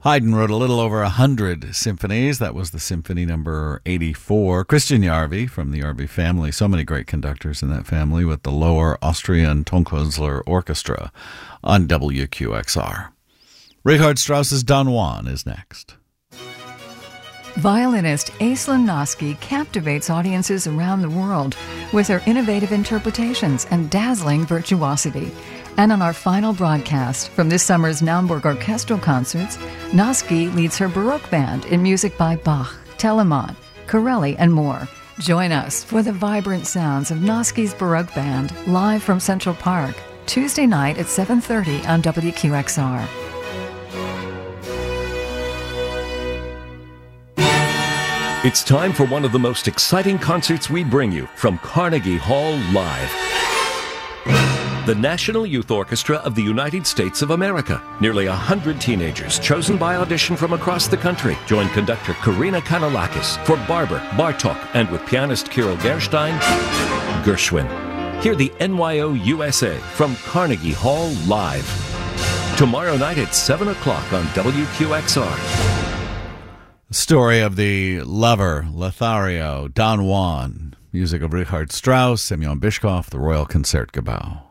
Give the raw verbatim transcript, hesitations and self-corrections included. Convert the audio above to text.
Haydn wrote a little over a hundred symphonies. That was the symphony number eighty-four. Christian Jarvi from the Jarvi family. So many great conductors in that family with the Lower Austrian Tonkösler Orchestra on W Q X R. Richard Strauss's Don Juan is next. Violinist Aislinn Noski captivates audiences around the world with her innovative interpretations and dazzling virtuosity. And on our final broadcast from this summer's Naumburg Orchestral Concerts, Noski leads her Baroque band in music by Bach, Telemann, Corelli, and more. Join us for the vibrant sounds of Noski's Baroque Band live from Central Park, Tuesday night at seven thirty on W Q X R. It's time for one of the most exciting concerts we bring you from Carnegie Hall Live. The National Youth Orchestra of the United States of America. Nearly a hundred teenagers chosen by audition from across the country join conductor Karina Kanellakis for Barber, Bartok, and with pianist Kirill Gerstein, Gershwin. Hear the N Y O U S A from Carnegie Hall Live. Tomorrow night at seven o'clock on W Q X R. Story of the lover, Lothario, Don Juan. Music of Richard Strauss, Semyon Bishkov, the Royal Concertgebouw.